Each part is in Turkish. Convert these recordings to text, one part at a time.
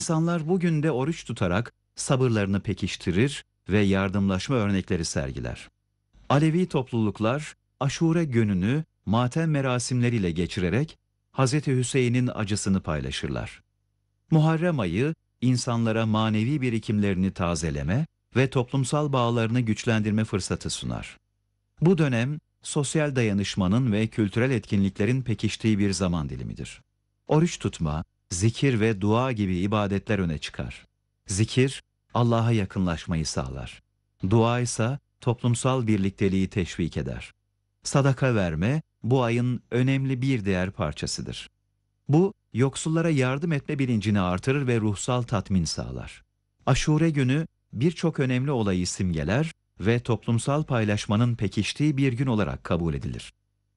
İnsanlar bugün de oruç tutarak sabırlarını pekiştirir ve yardımlaşma örnekleri sergiler. Alevi topluluklar Aşure gününü matem merasimleriyle geçirerek Hz. Hüseyin'in acısını paylaşırlar. Muharrem ayı insanlara manevi birikimlerini tazeleme ve toplumsal bağlarını güçlendirme fırsatı sunar. Bu dönem sosyal dayanışmanın ve kültürel etkinliklerin pekiştiği bir zaman dilimidir. Oruç tutma, zikir ve dua gibi ibadetler öne çıkar. Zikir, Allah'a yakınlaşmayı sağlar. Dua ise toplumsal birlikteliği teşvik eder. Sadaka verme, bu ayın önemli bir değer parçasıdır. Bu, yoksullara yardım etme bilincini artırır ve ruhsal tatmin sağlar. Aşure günü birçok önemli olayı simgeler ve toplumsal paylaşmanın pekiştiği bir gün olarak kabul edilir.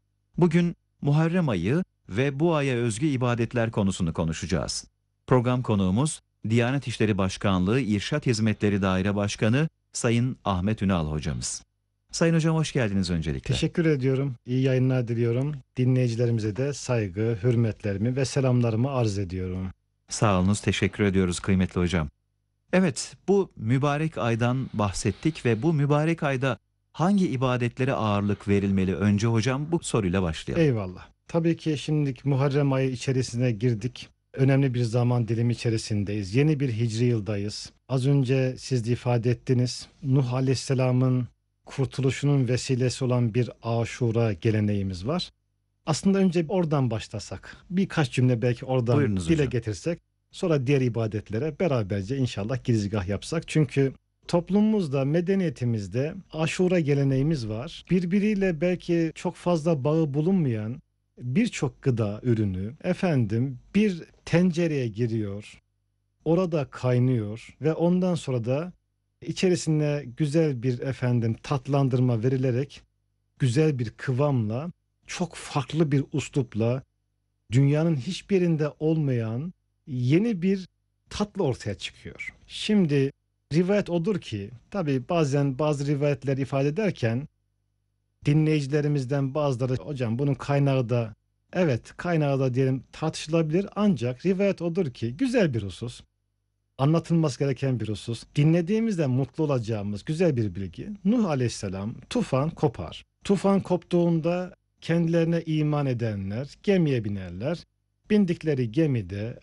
Bugün Muharrem ayı ve bu aya özgü ibadetler konusunu konuşacağız. Program konuğumuz Diyanet İşleri Başkanlığı İrşad Hizmetleri Daire Başkanı Sayın Ahmet Ünal hocamız. Sayın hocam hoş geldiniz öncelikle. Teşekkür ediyorum. İyi yayınlar diliyorum. Dinleyicilerimize de saygı, hürmetlerimi ve selamlarımı arz ediyorum. Sağ olunuz, teşekkür ediyoruz kıymetli hocam. Evet, bu mübarek aydan bahsettik ve bu mübarek ayda hangi ibadetlere ağırlık verilmeli? Önce hocam bu soruyla başlayalım. Eyvallah. Tabii ki şimdilik Muharrem ayı içerisine girdik. Önemli bir zaman dilimi içerisindeyiz. Yeni bir hicri yıldayız. Az önce siz de ifade ettiniz. Nuh Aleyhisselam'ın kurtuluşunun vesilesi olan bir Aşura geleneğimiz var. Aslında önce oradan başlasak, birkaç cümle belki oradan Buyurunuz dile hocam. getirsek, sonra diğer ibadetlere beraberce inşallah girizgah yapsak. Çünkü toplumumuzda, medeniyetimizde aşure geleneğimiz var. Birbiriyle belki çok fazla bağı bulunmayan birçok gıda ürünü bir tencereye giriyor, orada kaynıyor ve ondan sonra da içerisine güzel bir tatlandırma verilerek güzel bir kıvamla, çok farklı bir üslupla, dünyanın hiçbir yerinde olmayan yeni bir tatlı ortaya çıkıyor. Şimdi rivayet odur ki, tabii bazen bazı rivayetler ifade ederken dinleyicilerimizden bazıları hocam bunun kaynağı da, evet kaynağı da diyelim tartışılabilir, ancak rivayet odur ki güzel bir husus. Anlatılması gereken bir husus. Dinlediğimizde mutlu olacağımız güzel bir bilgi. Nuh Aleyhisselam tufan kopar. Tufan koptuğunda kendilerine iman edenler gemiye binerler. Bindikleri gemide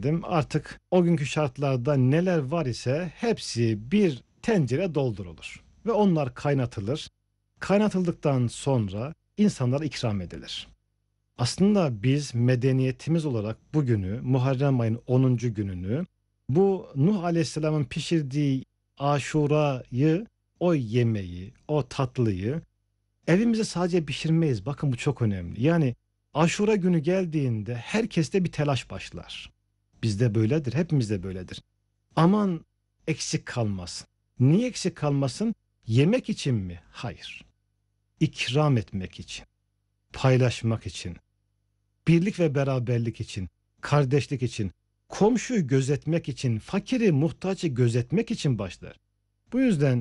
artık o günkü şartlarda neler var ise hepsi bir tencere doldurulur. Ve onlar kaynatılır. Kaynatıldıktan sonra insanlara ikram edilir. Aslında biz medeniyetimiz olarak bugünü, Muharrem ayın 10. gününü, bu Nuh Aleyhisselam'ın pişirdiği aşurayı, o yemeği, o tatlıyı evimizde sadece pişirmeyiz. Bakın bu çok önemli. Yani aşura günü geldiğinde herkeste bir telaş başlar. Bizde böyledir, hepimizde böyledir. Aman eksik kalmasın. Niye eksik kalmasın? Yemek için mi? Hayır. İkram etmek için, paylaşmak için, birlik ve beraberlik için, kardeşlik için, komşuyu gözetmek için, fakiri, muhtacı gözetmek için başlar. Bu yüzden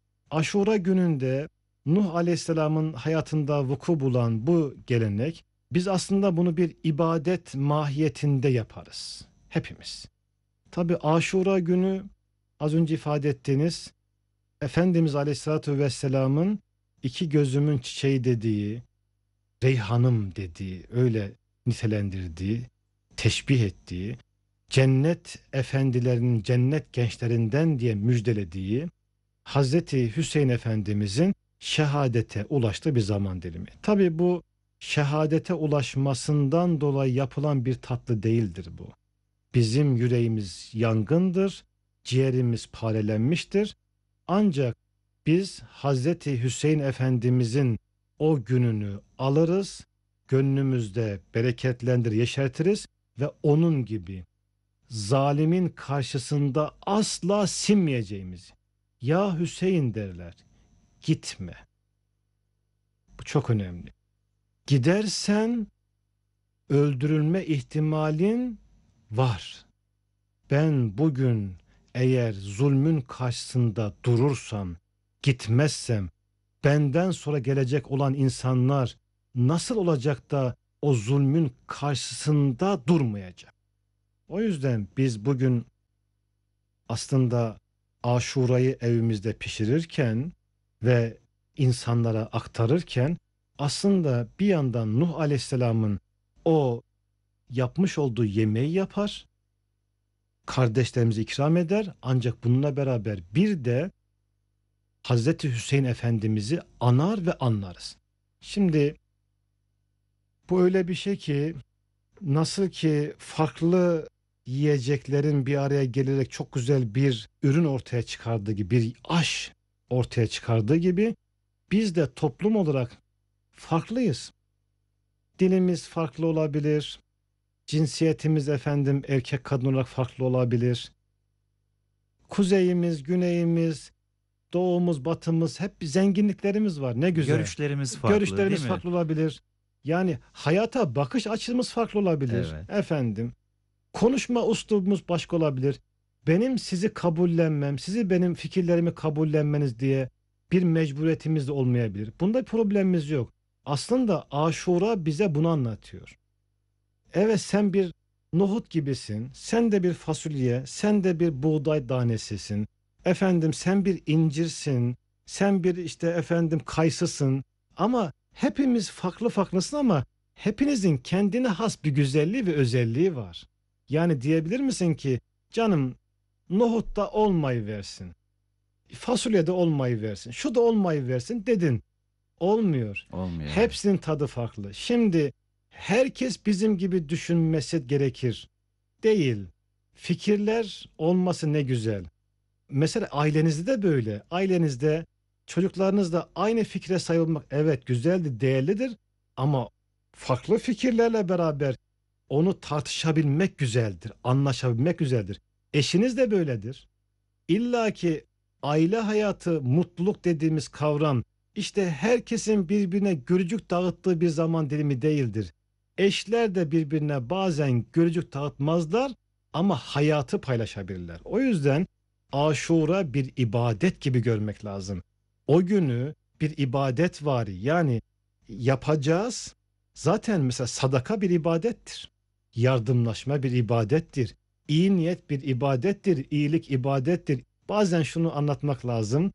Aşura gününde Nuh Aleyhisselam'ın hayatında vuku bulan bu gelenek, biz aslında bunu bir ibadet mahiyetinde yaparız. Hepimiz. Tabi Aşura günü az önce ifade ettiğiniz Efendimiz Aleyhisselatü Vesselam'ın iki gözümün çiçeği dediği, Reyhanım dediği, öyle nitelendirdiği, teşbih ettiği, cennet efendilerinin cennet gençlerinden diye müjdelediği Hazreti Hüseyin Efendimizin şehadete ulaştığı bir zaman dilimi. Tabii bu şehadete ulaşmasından dolayı yapılan bir tatlı değildir bu. Bizim yüreğimiz yangındır, ciğerimiz parelenmiştir. Ancak biz Hazreti Hüseyin Efendimizin o gününü alırız, gönlümüzde bereketlendir, yeşertiriz ve onun gibi zalimin karşısında asla sinmeyeceğimizi. Ya Hüseyin derler, gitme. Bu çok önemli. Gidersen öldürülme ihtimalin var. Ben bugün eğer zulmün karşısında durursam, gitmezsem, benden sonra gelecek olan insanlar nasıl olacak da o zulmün karşısında durmayacak? O yüzden biz bugün aslında Aşura'yı evimizde pişirirken ve insanlara aktarırken aslında bir yandan Nuh Aleyhisselam'ın o yapmış olduğu yemeği yapar, kardeşlerimize ikram eder, ancak bununla beraber bir de Hazreti Hüseyin Efendimiz'i anar ve anlarız. Şimdi bu öyle bir şey ki, nasıl ki farklı yiyeceklerin bir araya gelerek çok güzel bir ürün ortaya çıkardığı gibi, bir aş ortaya çıkardığı gibi, biz de toplum olarak farklıyız. Dilimiz farklı olabilir, cinsiyetimiz efendim erkek kadın olarak farklı olabilir. Kuzeyimiz, güneyimiz, doğumuz, batımız, hep bir zenginliklerimiz var. Ne güzel. Görüşlerimiz farklı değil Görüşlerimiz mi? farklı olabilir. Yani hayata bakış açımız farklı olabilir. Evet. Efendim, konuşma üslubumuz başka olabilir. Benim sizi kabullenmem, sizi benim fikirlerimi kabullenmeniz diye bir mecburiyetimiz de olmayabilir. Bunda bir problemimiz yok. Aslında Aşura bize bunu anlatıyor. Evet, sen bir nohut gibisin. Sen de bir fasulye, sen de bir buğday tanesisin. Efendim, sen bir incirsin. Sen bir işte efendim kayısısın. Ama hepimiz farklı farklısın, ama hepinizin kendine has bir güzelliği ve özelliği var. Yani diyebilir misin ki canım, nohutta olmayı versin. Fasulyede olmayı versin. Şu da olmayı versin dedin. Olmuyor. Olmuyor. Hepsinin tadı farklı. Şimdi herkes bizim gibi düşünmesi gerekir. Değil. Fikirler olması ne güzel. Mesela ailenizde de böyle. Ailenizde çocuklarınızla aynı fikre sahip olmak evet güzeldir, değerlidir, ama farklı fikirlerle beraber onu tartışabilmek güzeldir, anlaşabilmek güzeldir. Eşiniz de böyledir. İlla ki aile hayatı, mutluluk dediğimiz kavram işte herkesin birbirine görücük dağıttığı bir zaman dilimi değildir. Eşler de birbirine bazen görücük dağıtmazlar, ama hayatı paylaşabilirler. O yüzden Aşura bir ibadet gibi görmek lazım. O günü bir ibadet var, yani yapacağız. Zaten mesela sadaka bir ibadettir. Yardımlaşma bir ibadettir. İyi niyet bir ibadettir. İyilik ibadettir. Bazen şunu anlatmak lazım.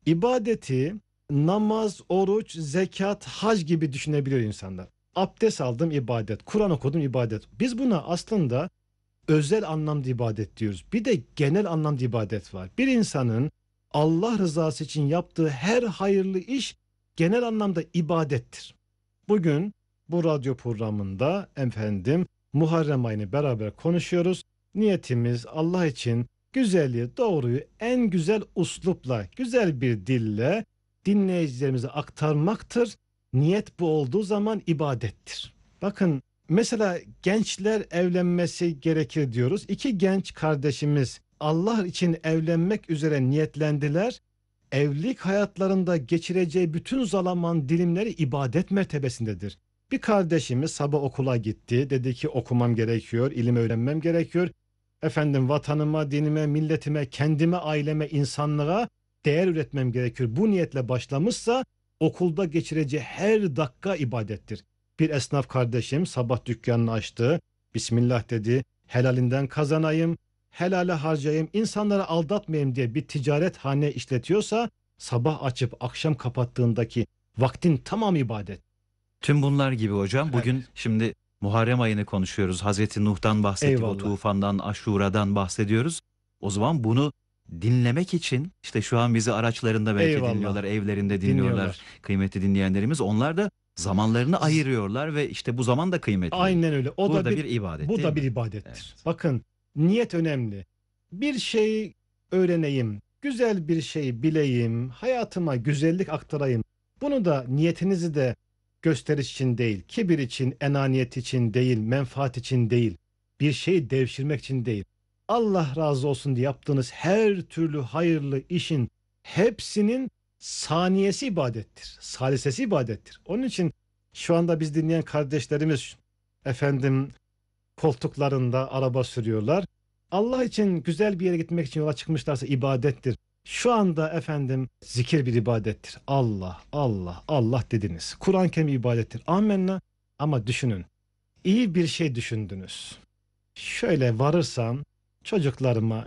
İbadeti namaz, oruç, zekat, hac gibi düşünebiliyor insanlar. Abdest aldım ibadet, Kur'an okudum ibadet. Biz buna aslında özel anlamda ibadet diyoruz. Bir de genel anlamda ibadet var. Bir insanın Allah rızası için yaptığı her hayırlı iş genel anlamda ibadettir. Bugün bu radyo programında efendim Muharrem ayını beraber konuşuyoruz. Niyetimiz Allah için güzelliği, doğruyu en güzel uslupla, güzel bir dille dinleyicilerimize aktarmaktır. Niyet bu olduğu zaman ibadettir. Bakın, mesela gençler evlenmesi gerekir diyoruz. İki genç kardeşimiz Allah için evlenmek üzere niyetlendiler. Evlilik hayatlarında geçireceği bütün zaman dilimleri ibadet mertebesindedir. Bir kardeşimiz sabah okula gitti. Dedi ki okumam gerekiyor, ilim öğrenmem gerekiyor. Efendim, vatanıma, dinime, milletime, kendime, aileme, insanlığa değer üretmem gerekiyor. Bu niyetle başlamışsa okulda geçireceği her dakika ibadettir. Bir esnaf kardeşim sabah dükkanını açtı. Bismillah dedi. Helalinden kazanayım, helale harcayayım, insanları aldatmayayım diye bir ticaret hane işletiyorsa sabah açıp akşam kapattığındaki vaktin tamam ibadet. Tüm bunlar gibi hocam. Bugün Evet. şimdi Muharrem ayını konuşuyoruz. Hazreti Nuh'tan bahsettik, o Eyvallah. tufandan, Aşura'dan bahsediyoruz. O zaman bunu dinlemek için işte şu an bizi araçlarında belki Eyvallah. dinliyorlar, evlerinde dinliyorlar kıymetli dinleyenlerimiz. Onlar da zamanlarını ayırıyorlar ve işte bu zaman da kıymetli. Aynen öyle. O Burada da bir ibadet bu değil da bir mi? ibadettir. Evet. Bakın, niyet önemli. Bir şeyi öğreneyim, güzel bir şey bileyim, hayatıma güzellik aktarayım. Bunu da niyetinizi de gösteriş için değil, kibir için, enaniyet için değil, menfaat için değil, bir şeyi devşirmek için değil. Allah razı olsun diye yaptığınız her türlü hayırlı işin hepsinin saniyesi ibadettir. Salisesi ibadettir. Onun için şu anda biz dinleyen kardeşlerimiz efendim koltuklarında araba sürüyorlar. Allah için güzel bir yere gitmek için yola çıkmışlarsa ibadettir. Şu anda efendim zikir bir ibadettir. Allah, Allah, Allah dediniz. Kur'an-ı Kerim ibadettir. Amenna. Ama düşünün. İyi bir şey düşündünüz. Şöyle varırsam çocuklarıma